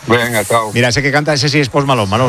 Venga, chao. Mira, ese que canta, ese sí es Post Malone, Manolo.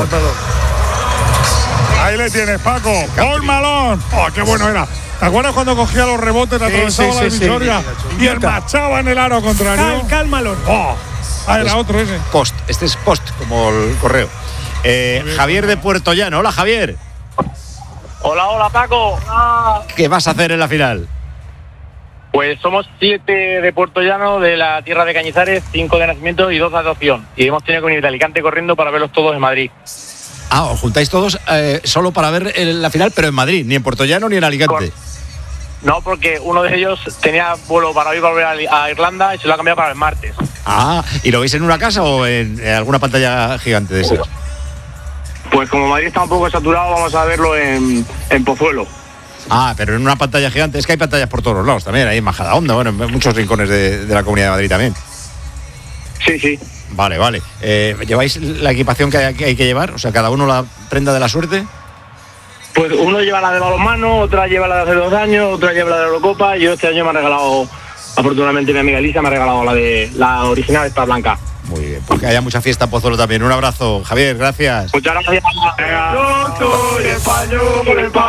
Ahí le tienes, Paco. Post Malone. Oh, qué bueno era. ¿Te acuerdas cuando cogía los rebotes, atravesaba la divisoria y enmachaba en el aro contrario? Cal Malone. Oh, era otro ese. Post, este es Post, como el correo. Javier de Puerto Llano. Hola, Javier. Hola, Paco. ¿Qué vas a hacer en la final? Pues somos 7 de Puerto Llano, de la tierra de Cañizares, 5 de nacimiento y 2 de adopción. Y hemos tenido que venir de Alicante corriendo para verlos todos en Madrid. Os juntáis todos solo para ver la final, pero en Madrid, ni en Puerto Llano ni en Alicante. No, porque uno de ellos tenía vuelo para hoy volver a Irlanda y se lo ha cambiado para el martes. ¿Y lo veis en una casa o en alguna pantalla gigante de esas? Pues como Madrid está un poco saturado, vamos a verlo en Pozuelo. Pero en una pantalla gigante. Es que hay pantallas por todos los lados también, ahí en Majadahonda, bueno, en muchos rincones de la Comunidad de Madrid también. Sí. Vale. ¿Lleváis la equipación que hay que llevar? O sea, cada uno la prenda de la suerte. Pues uno lleva la de balonmano, otra lleva la de hace 2 años, otra lleva la de la Eurocopa y yo este año me ha regalado, afortunadamente mi amiga Elisa me ha regalado la original, esta blanca. Muy bien, porque haya mucha fiesta en Pozuelo también. Un abrazo, Javier, gracias. Muchas gracias. Yo soy español.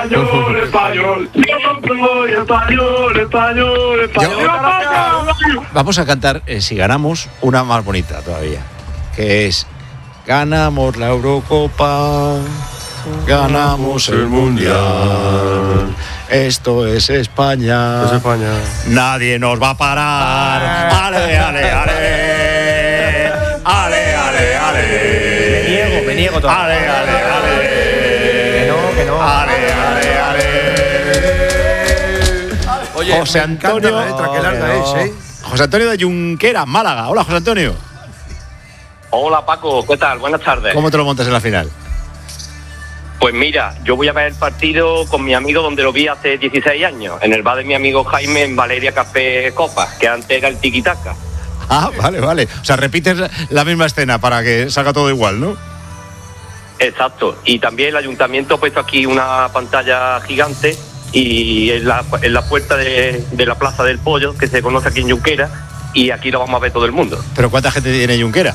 Vamos a cantar, si ganamos, una más bonita todavía, que es: ganamos la Eurocopa, ganamos el Mundial, esto es España, nadie nos va a parar. Ale, ale, ale. Ale, ale, ale. Me niego todavía. Ale, ale, ale. Que no. Ale, ale, ale. Oye, José Antonio. la letra, qué larga es, ¿eh? José Antonio de Junquera, Málaga. Hola, José Antonio. Hola, Paco, ¿qué tal? Buenas tardes. ¿Cómo te lo montas en la final? Pues mira, yo voy a ver el partido con mi amigo donde lo vi hace 16 años, en el bar de mi amigo Jaime en Valeria Café Copa, que antes era el Tiki-Taka. Vale. O sea, repites la misma escena para que salga todo igual, ¿no? Exacto. Y también el ayuntamiento ha puesto aquí una pantalla gigante y en la puerta de la Plaza del Pollo, que se conoce aquí en Junquera, y aquí lo vamos a ver todo el mundo. ¿Pero cuánta gente tiene Junquera?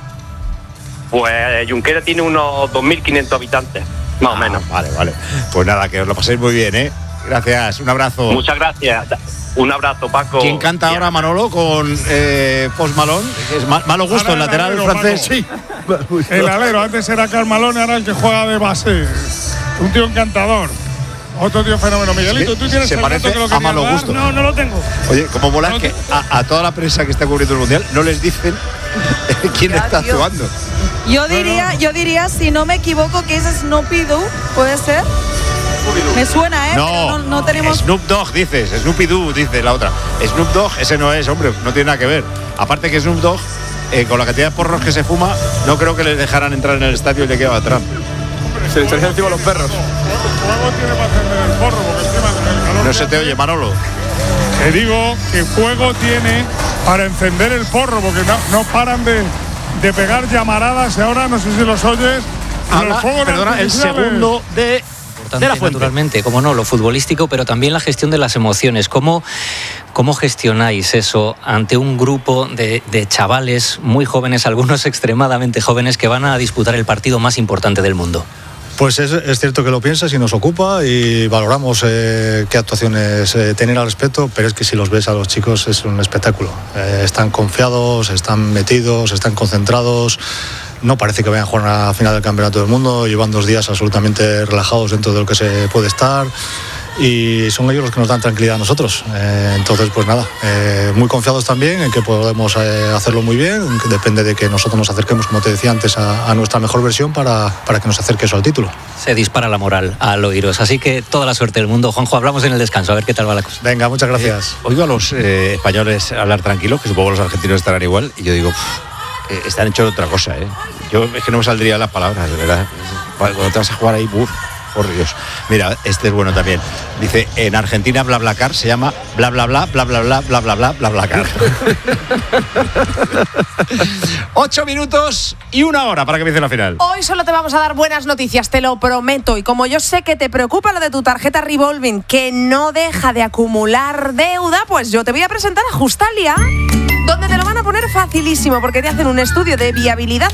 Pues Junquera tiene unos 2.500 habitantes, más o menos. Vale. Pues nada, que os lo paséis muy bien, ¿eh? Gracias, un abrazo. Muchas gracias. Un abrazo, Paco. ¿Quién canta ahora, Manolo, con Post Malone? Es Malo Gusto, el lateral alero, francés. Paco. Sí. El alero, antes era Cal Malone, ahora el que juega de base. Un tío encantador. Otro tío fenómeno. Miguelito, ¿tú tienes se el parece dato que lo a Malo querías Gusto. dar? No lo tengo. Oye, como mola No, que a toda la prensa que está cubriendo el Mundial no les dicen quién está actuando. Yo diría, si no me equivoco, que es Snoopy Doo, ¿puede ser? Me suena, pero no tenemos... Snoop Dogg dices, Snoopy Doo dice la otra. Snoop Dogg, ese no es, hombre, no tiene nada que ver. Aparte que Snoop Dogg, con la cantidad de porros que se fuma, no creo que les dejaran entrar en el estadio y le quedaba atrás. Se le estarían encima a los perros. Fuego tiene para encender el porro, porque encima con el calor. No se te oye, Manolo. Te digo que fuego tiene para encender el porro, porque no paran de pegar llamaradas y ahora no sé si los oyes. El segundo de la fuente. Naturalmente, como no, lo futbolístico, pero también la gestión de las emociones. ¿Cómo gestionáis eso ante un grupo de chavales muy jóvenes, algunos extremadamente jóvenes, que van a disputar el partido más importante del mundo? Pues es cierto que lo piensas y nos ocupa y valoramos qué actuaciones tener al respecto, pero es que si los ves a los chicos es un espectáculo. Están confiados, están metidos, están concentrados. No parece que vayan a jugar a la final del Campeonato del Mundo. Llevan 2 días absolutamente relajados dentro de lo que se puede estar. Y son ellos los que nos dan tranquilidad a nosotros. Entonces, pues nada, muy confiados también en que podemos hacerlo muy bien. Depende de que nosotros nos acerquemos, como te decía antes, a nuestra mejor versión para que nos acerque eso al título. Se dispara la moral al oíros, así que toda la suerte del mundo. Juanjo, hablamos en el descanso, a ver qué tal va la cosa. Venga, muchas gracias. Oigo a los españoles hablar tranquilos, que supongo que los argentinos estarán igual, y yo digo, están hechos de otra cosa, ¿eh? Yo es que no me saldrían las palabras, de verdad. Cuando te vas a jugar ahí, por Dios. Mira, este es bueno también. Dice, en Argentina BlaBlaCar se llama bla bla bla bla bla bla bla bla bla BlaBlaCar. 8 minutos y 1 hora para que empiece la final. Hoy solo te vamos a dar buenas noticias, te lo prometo. Y como yo sé que te preocupa lo de tu tarjeta Revolving, que no deja de acumular deuda, pues yo te voy a presentar a Justalia, donde te lo van a poner facilísimo, porque te hacen un estudio de viabilidad